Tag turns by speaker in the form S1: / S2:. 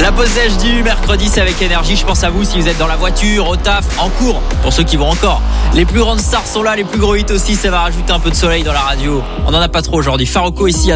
S1: La pause déj du mercredi, c'est avec énergie. Je pense à vous si vous êtes dans la voiture, au taf, en cours, pour ceux qui vont encore. Les plus grandes stars sont là, les plus gros hits aussi. Ça va rajouter un peu de soleil dans la radio. On en a pas trop aujourd'hui. Faroko ici.